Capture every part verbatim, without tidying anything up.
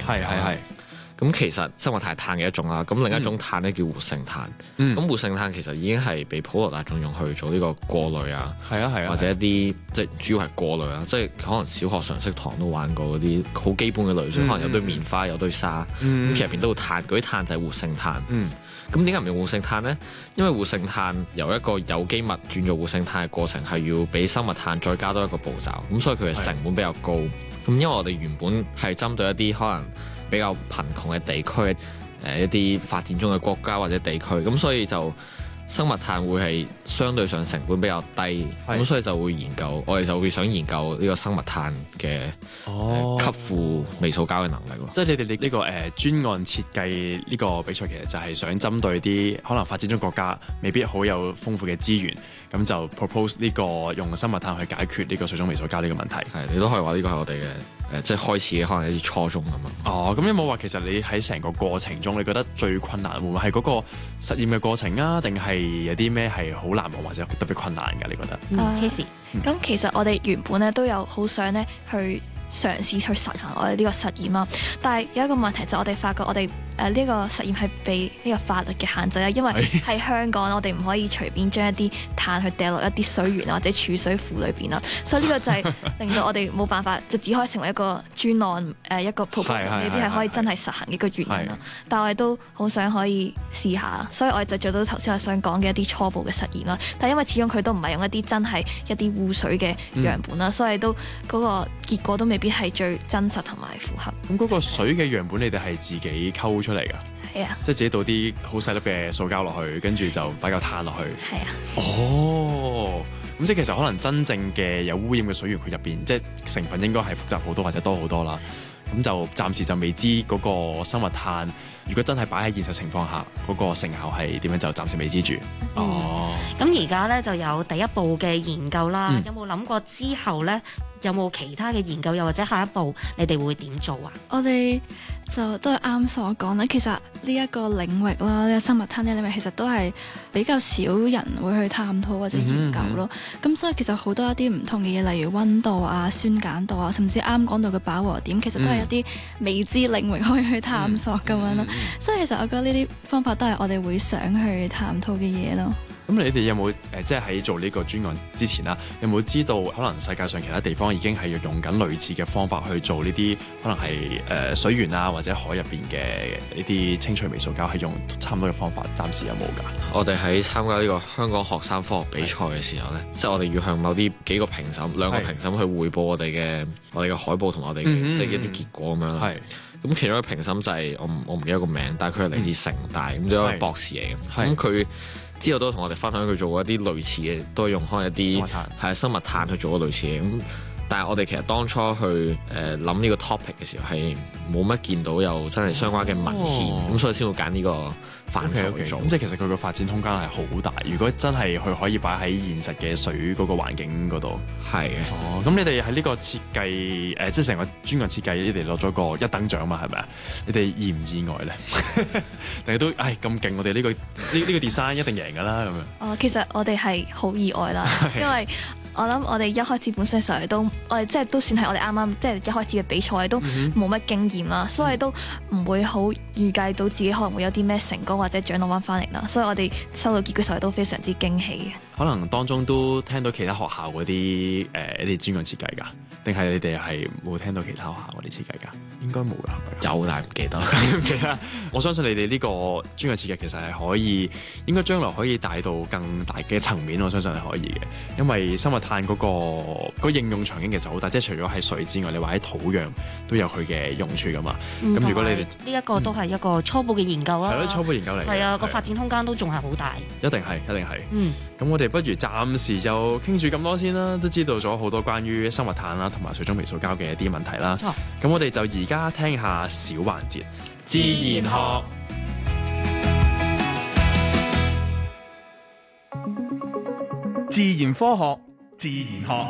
係係係。 咁其實生物炭係碳嘅一種啦，咁另一種碳咧叫活性炭。咁、嗯、活性炭其實已經係被普羅大眾用去做呢個過濾啊， 係啊係啊， 或者一啲即係主要係過濾啊，即係可能小學常識堂都玩過嗰啲好基本嘅濾水，嗯、可能有堆棉花有堆沙，咁、嗯、其實入邊都有碳，嗰啲碳就係活性炭。咁點解唔用活性炭呢？因為活性炭由一個有機物轉做活性炭嘅過程係要比生物炭再加多一個步驟，咁所以佢嘅成本比較高。咁因為我哋原本係針對一啲可能比較貧窮嘅地區，誒一啲發展中嘅國家或者地區，咁所以就生物炭會係相對上成本比較低，咁所以就會研究，我哋就會想研究呢個生物炭嘅哦吸附微塑膠嘅能力咯。 即係你哋呢呢個誒、呃、專案設計呢個比賽，其實就係想針對啲可能發展中國家未必好有豐富嘅資源，咁就 propose 呢個用生物炭去解決呢個水中微塑膠呢個問題。 係，你都可以話呢個係我哋嘅。誒，即係開始嘅可能一啲初衷咁嘛。 哦，咁有冇話其實你喺成個過程中，你覺得最困難會唔會係嗰個實驗嘅過程啊？定係有啲咩係好難忘或者特別困難㗎？你覺得？ 嗯，Casey，咁其實我哋原本咧都有好想咧去嘗試去實行我哋呢個實驗啦，但係有一個問題就係我哋發覺我哋誒呢個實驗係被呢個法律嘅限制啦，因為喺香港我哋唔可以隨便將一啲碳去掉落一啲水源或者儲水庫裏邊啦，所以呢個就係令到我哋冇辦法，就只可以成為一個專案誒一個 proposal，未必係可以真係實行嘅一個原因啦。但係我哋都好想可以試下，所以我哋就做到頭先我想講嘅一啲初步嘅實驗啦。但係因為始終佢都唔係用一啲真係一啲污水嘅樣本啦，嗯、所以都嗰個結果都未必係最真實同埋符合。 咁嗰個水嘅樣本你哋係自己溝出嚟㗎？ 係啊， 即係自己倒啲好細粒嘅塑膠落去，跟住就擺嚿碳落去。 係啊。 哦，咁即係其實可能真正嘅有污染嘅水源，佢入邊即係成分應該係複雜好多或者多好多啦。咁就暫時就未知嗰個生物炭，如果真係擺喺現實情況下，嗰、嗰個成效係點樣就暫時未知住。 嗯、 哦。 咁而家咧就有第一步嘅研究啦， 嗯、 有冇諗過之後咧？有冇其他嘅研究，又或者下一步你哋會點做啊？ 我哋就都係啱所講啦。其實呢一個領域啦，呢、呢個生物炭呢個領域其實都係比較少人會去探討或者研究咯。咁、嗯嗯、所以其實好多一啲唔同嘅嘢，例如溫度啊、酸鹼度啊，甚至啱講到嘅飽和點，其實都係一啲未知領域可以去探索咁樣咯。嗯嗯嗯、所以其實我覺得呢啲方法都係我哋會想去探討嘅嘢咯。 咁你哋有冇誒、呃，即係喺做呢個專案之前啦，有冇知道可能世界上其他地方已經係用緊類似嘅方法去做呢啲，可能係誒、呃、水源啊或者海入邊嘅呢啲清除微塑膠係用差唔多嘅方法？暫時有冇㗎？ 我哋喺參加呢個香港學生科學比賽嘅時候咧，即係我哋要向某啲幾個評審兩個評審去彙報我哋嘅我哋嘅海報同我哋嘅即係一啲結果咁樣啦。咁其中一個評審就係、是、我唔我唔記得個名，但係佢係嚟自城大咁，就一個博士嚟嘅。咁佢之後都同我哋分享佢做過一啲類似嘅，都係用開一啲係生物炭去做過類似嘅。咁但係我哋其實當初去誒諗呢個 topic 嘅時候係冇乜見到有真係相關嘅文獻，咁、哦、所以先會揀呢個範疇去做。咁、okay, okay. 即係其實佢個發展空間係好大。如果真係佢可以擺喺現實嘅水嗰個環境嗰度，係嘅。哦，咁你哋喺呢個設計誒、呃，即係成個專案設計，你哋攞咗個一等獎嘛？係咪啊？你哋意唔意外咧？定係都唉咁勁？我哋呢個呢呢個 design 一定贏㗎啦咁樣。 哦，其實我哋係好意外啦，因為我諗我哋一開始本身上嚟都，我哋即係都算係我哋啱啱即係一開始嘅比賽都冇乜經驗啦，嗯、所以都唔會好預計到自己可能會有啲咩成功或者獎攞翻翻嚟啦，所以我哋收到結果時候都非常之驚喜嘅。 可能當中都聽到其他學校嗰啲誒一啲專案設計㗎，定係你哋係冇聽到其他學校嗰啲設計㗎？應該冇㗎，係咪？ 有，但係唔記得。 唔記得。我相信你哋呢個專案設計其實係可以，應該將來可以帶到更大嘅層面。我相信係可以嘅，因為生物炭嗰、嗰個嗰個應用場景其實好大，即係除咗喺水之外，你話喺土壤都有佢嘅用處㗎嘛。咁、嗯、如果你哋呢一個都係一個初步嘅研究啦， 係咯、嗯，初步研究嚟。 係啊，個發展空間都仲係好大。 一定係，一定係。 嗯。 咁我哋不如暫時就傾住咁多先啦，都知道咗好多關於生物炭啦同埋水中微塑膠嘅一啲問題啦。咁、哦、我哋就而家聽下小環節，自然學。 自然科學，自然學。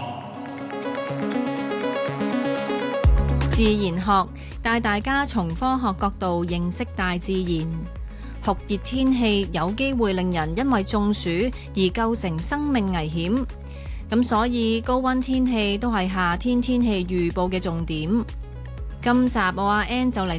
自然學帶大家從科學角度認識大自然。酷熱天氣有機會令人因為中暑而構成生命危險，咁所以高溫天氣都係夏天天氣預報嘅重點。今集我阿 Ann 就嚟